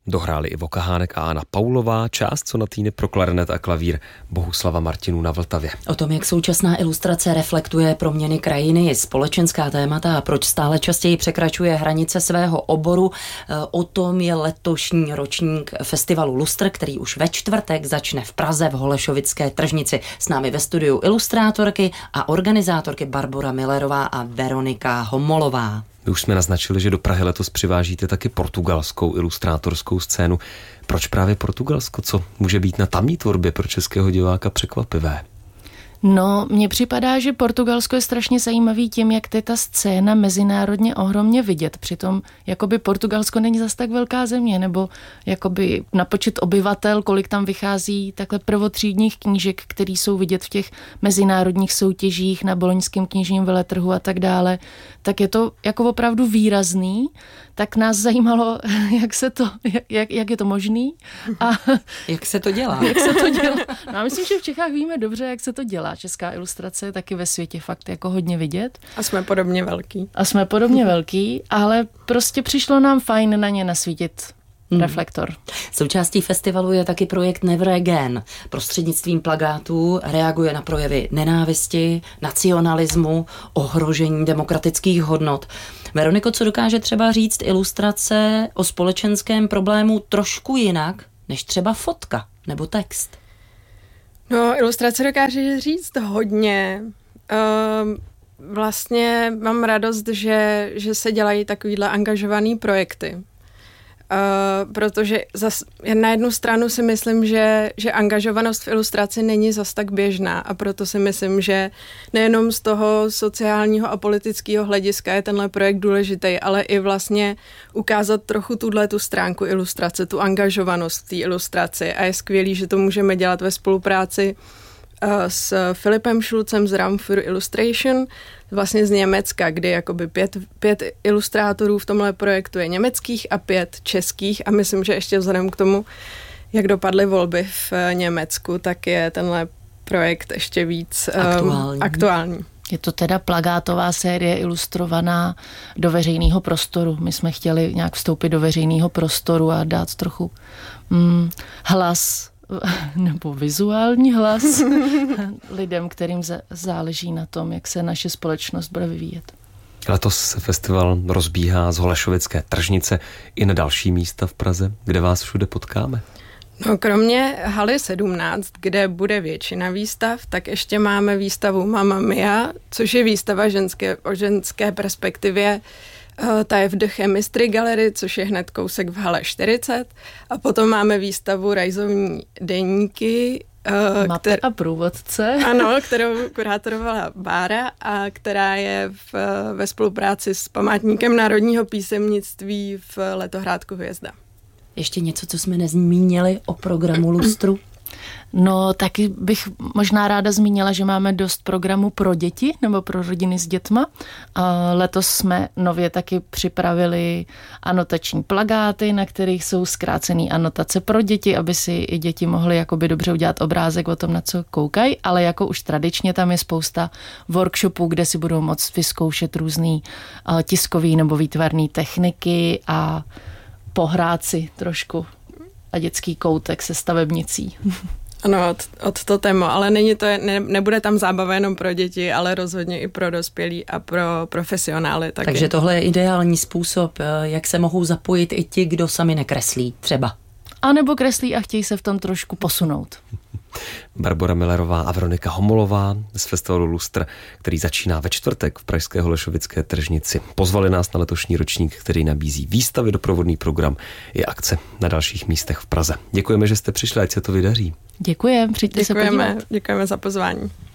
Dohráli Ivo Kahánek a Anna Paulová, část sonatýny pro klarinet a klavír Bohuslava Martinů na Vltavě. O tom, jak současná ilustrace reflektuje proměny krajiny, společenská témata a proč stále častěji překračuje hranice svého oboru, o tom je letošní ročník festivalu Lustr, který už ve čtvrtek začne v Praze v Holešovické tržnici. S námi ve studiu ilustrátorky a organizátorky Barbora Millerová a Veronika Homolová. My už jsme naznačili, že do Prahy letos přivážíte taky portugalskou ilustrátorskou scénu. Proč právě Portugalsko? Co může být na tamní tvorbě pro českého diváka překvapivé? No, mně připadá, že Portugalsko je strašně zajímavý tím, jak je ta scéna mezinárodně ohromně vidět. Přitom jakoby Portugalsko není zas tak velká země, nebo jakoby na počet obyvatel, kolik tam vychází takhle prvotřídních knížek, které jsou vidět v těch mezinárodních soutěžích na boloňském knižním veletrhu a tak dále, tak je to jako opravdu výrazný. Tak nás zajímalo, jak je to možný. A jak se to dělá? Jak se to dělá. No, já myslím, že v Čechách víme dobře, jak se to dělá. Česká ilustrace je taky ve světě fakt jako hodně vidět. A jsme podobně velký. Ale prostě přišlo nám fajn na ně nasvítit reflektor. Součástí festivalu je taky projekt Never Again. Prostřednictvím plakátů reaguje na projevy nenávisti, nacionalismu, ohrožení demokratických hodnot. Veroniko, co dokáže třeba říct ilustrace o společenském problému trošku jinak, než třeba fotka nebo text? No, ilustrace dokáže říct hodně. Vlastně mám radost, že se dělají takovýhle angažovaný projekty. Protože na jednu stranu si myslím, že angažovanost v ilustraci není zas tak běžná a proto si myslím, že nejenom z toho sociálního a politického hlediska je tenhle projekt důležitý, ale i vlastně ukázat trochu tu stránku ilustrace, tu angažovanost v té ilustraci a je skvělý, že to můžeme dělat ve spolupráci s Filipem Schulzem z Raum für Illustration, vlastně z Německa, kdy jakoby pět ilustrátorů v tomhle projektu je německých a 5 českých a myslím, že ještě vzhledem k tomu, jak dopadly volby v Německu, tak je tenhle projekt ještě víc aktuální. Je to teda plakátová série ilustrovaná do veřejného prostoru. My jsme chtěli nějak vstoupit do veřejného prostoru a dát trochu hlas nebo vizuální hlas lidem, kterým záleží na tom, jak se naše společnost bude vyvíjet. Letos se festival rozbíhá z Holešovické tržnice i na další místa v Praze, kde vás všude potkáme. No, kromě haly 17, kde bude většina výstav, tak ještě máme výstavu Mamma Mia, což je výstava o ženské perspektivě. Ta je v The Chemistry Gallery, což je hned kousek v hale 40. A potom máme výstavu Rajzovní deníky. Mapy a průvodce. Ano, kterou kurátorovala Bára a která je ve spolupráci s Památníkem národního písemnictví v Letohrádku Hvězda. Ještě něco, co jsme nezmínili o programu Lustru? No, taky bych možná ráda zmínila, že máme dost programů pro děti nebo pro rodiny s dětma. Letos jsme nově taky připravili anotační plakáty, na kterých jsou zkrácené anotace pro děti, aby si i děti mohly jakoby dobře udělat obrázek o tom, na co koukají, ale jako už tradičně tam je spousta workshopů, kde si budou moct vyzkoušet různý tiskový nebo výtvarný techniky a pohrát si trošku a dětský koutek se stavebnicí. Ano, od to téma, ale nebude tam zábava jenom pro děti, ale rozhodně i pro dospělí a pro profesionály taky. Takže tohle je ideální způsob, jak se mohou zapojit i ti, kdo sami nekreslí třeba. A nebo kreslí a chtějí se v tom trošku posunout. Barbora Millerová a Veronika Homolová z festivalu Lustr, který začíná ve čtvrtek v pražské Holešovické tržnici. Pozvali nás na letošní ročník, který nabízí výstavy, doprovodný program i akce na dalších místech v Praze. Děkujeme, že jste přišli, ať se to vydaří. Děkujeme, přijďte se podívat. Děkujeme za pozvání.